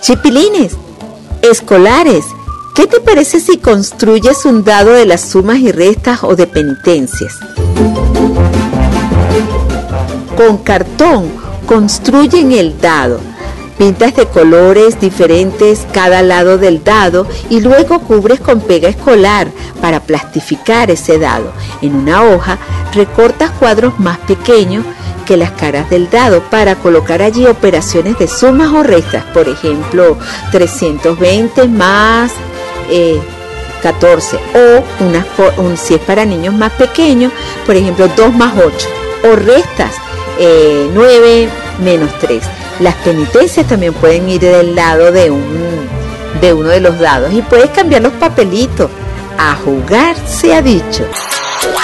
Chipilines, escolares, ¿qué te parece si construyes un dado de las sumas y restas o de penitencias? Con cartón construyen el dado. Pintas de colores diferentes cada lado del dado y luego cubres con pega escolar para plastificar ese dado. En una hoja recortas cuadros más pequeños que las caras del dado para colocar allí operaciones de sumas o restas. Por ejemplo, 320 más 14 o si es para niños más pequeños, por ejemplo 2 más 8 o restas 9 menos 3. Las penitencias también pueden ir del lado de uno de los dados y puedes cambiar los papelitos. A jugar se ha dicho.